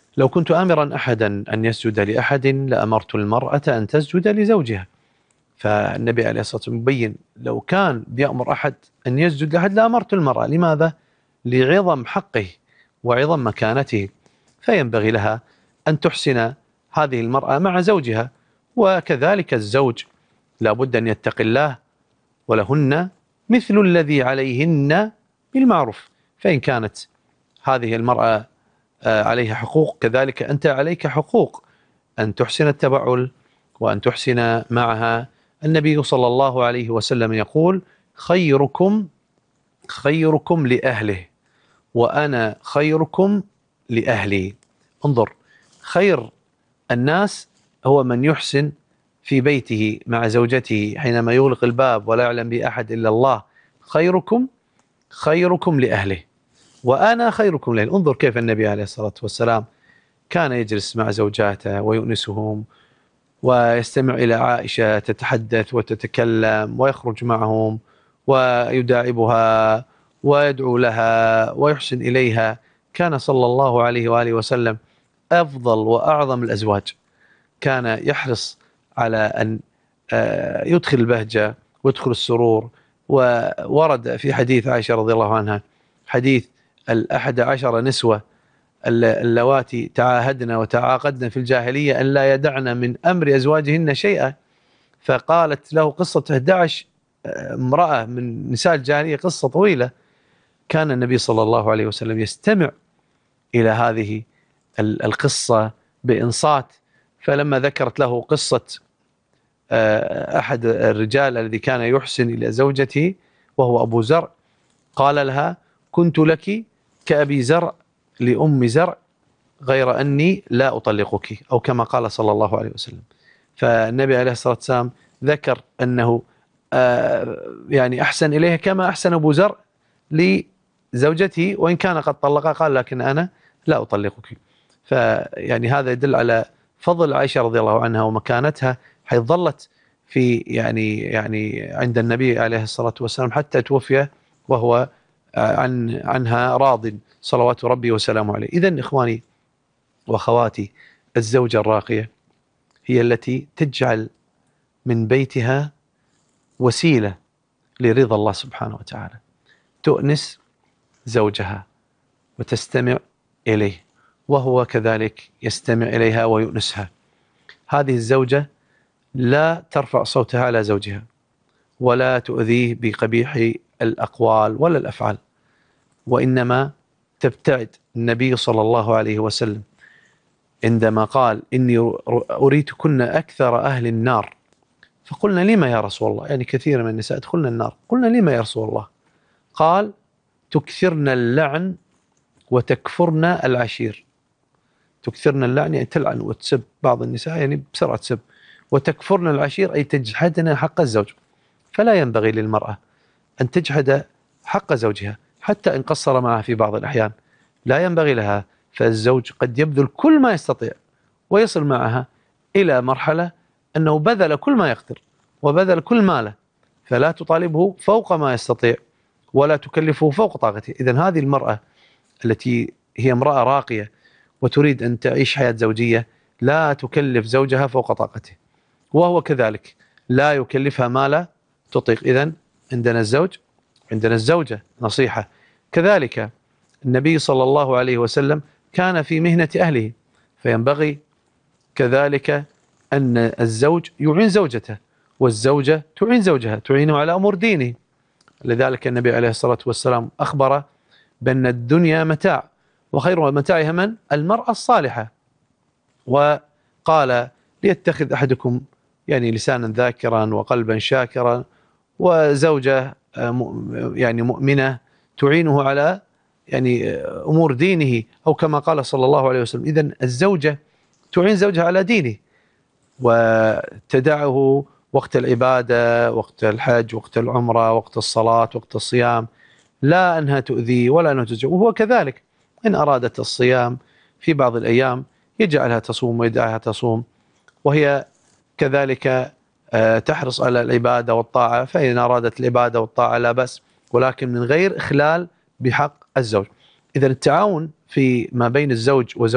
لو كنت آمرا أحدا أن يسجد لأحد لأمرت المرأة أن تسجد لزوجها. فالنبي عليه الصلاة والسلام مبين لو كان بيأمر أحد أن يسجد لأحد لأمرت المرأة. لماذا؟ لعظم حقه وعظم مكانته، فينبغي لها أن تحسن هذه المرأة مع زوجها. وكذلك الزوج لا بد أن يتقي الله، ولهن مثل الذي عليهن بالمعروف. فإن كانت هذه المرأة عليها حقوق، كذلك أنت عليك حقوق أن تحسن التبعل وأن تحسن معها. النبي صلى الله عليه وسلم يقول: خيركم لأهله وأنا خيركم لأهلي. انظر، خير الناس هو من يحسن في بيته مع زوجته حينما يغلق الباب ولا يعلم بأحد إلا الله. خيركم لأهله وأنا خيركم لأهله. انظر كيف النبي عليه الصلاة والسلام كان يجلس مع زوجاته ويؤنسهم، ويستمع إلى عائشة تتحدث وتتكلم، ويخرج معهم ويداعبها ويدعو لها ويحسن إليها. كان صلى الله عليه وآله وسلم أفضل وأعظم الأزواج. كان يحرص على أن يدخل البهجة ويدخل السرور. وورد في حديث عائشة رضي الله عنها، حديث 11 نسوة اللواتي تعاهدن وتعاقدن في الجاهلية أن لا يدعن من أمر أزواجهن شيئا. فقالت له قصة 11 امرأة من نساء الجاهلية، قصة طويلة. كان النبي صلى الله عليه وسلم يستمع إلى هذه القصة بإنصات. فلما ذكرت له قصة أحد الرجال الذي كان يحسن إلى زوجته وهو أبو زرع، قال لها: كنت لك كأبي زرع لأم زرع غير أني لا أطلقك، أو كما قال صلى الله عليه وسلم. فالنبي عليه الصلاة والسلام ذكر أنه يعني أحسن إليها كما أحسن أبو زرع لزوجته، وإن كان قد طلقها قال: لكن أنا لا أطلقك. فيعني هذا يدل على فضل عائشة رضي الله عنها ومكانتها، حيث ظلت في يعني عند النبي عليه الصلاة والسلام حتى توفي وهو عنها راض صلوات ربي وسلامه عليه. إذن إخواني وأخواتي، الزوجة الراقية هي التي تجعل من بيتها وسيلة لرضا الله سبحانه وتعالى، تؤنس زوجها وتستمع إليه، وهو كذلك يستمع إليها ويؤنسها. هذه الزوجة لا ترفع صوتها على زوجها ولا تؤذيه بقبيح الأقوال ولا الأفعال، وإنما تبتعد. النبي صلى الله عليه وسلم عندما قال: إني أريتكن أكثر أهل النار، فقلنا: لما يا رسول الله؟ يعني كثير من النساء يدخلن النار. قلنا: لما يا رسول الله؟ قال: تكثرن اللعن وتكفرن العشير. تكثرن اللعن يعني تلعن وتسب بعض النساء، يعني بسرعة تسب. وتكفرن العشير أي تجحدن حق الزوج. فلا ينبغي للمرأة أن تجحد حق زوجها حتى إن قصر معها في بعض الأحيان، لا ينبغي لها. فالزوج قد يبذل كل ما يستطيع ويصل معها إلى مرحلة أنه بذل كل ما يقدر وبذل كل ماله، فلا تطالبه فوق ما يستطيع ولا تكلفه فوق طاقته. إذن هذه المرأة التي هي امرأة راقية وتريد أن تعيش حياة زوجية لا تكلف زوجها فوق طاقته، وهو كذلك لا يكلفها ما لا تطيق. إذن عندنا الزوج، عندنا الزوجة، نصيحة. كذلك النبي صلى الله عليه وسلم كان في مهنة أهله، فينبغي كذلك أن الزوج يعين زوجته والزوجة تعين زوجها، تعينه على أمور دينه. لذلك النبي عليه الصلاة والسلام أخبر بأن الدنيا متاع، وخير متاعها من؟ المرأة الصالحة. وقال: ليتخذ أحدكم يعني لسانا ذاكرا وقلبا شاكرا وزوجة يعني مؤمنة تعينه على يعني أمور دينه، أو كما قال صلى الله عليه وسلم. إذن الزوجة تعين زوجها على دينه وتدعه وقت العبادة، وقت الحج، وقت العمرة، وقت الصلاة، وقت الصيام، لا أنها تؤذي ولا أنها تزعج. وهو كذلك إن أرادت الصيام في بعض الأيام يجعلها تصوم ويدعها تصوم، وهي كذلك تحرص على العبادة والطاعة. فإن أرادت العبادة والطاعة لا بأس، ولكن من غير إخلال بحق الزوج. إذا التعاون في ما بين الزوج وزوجته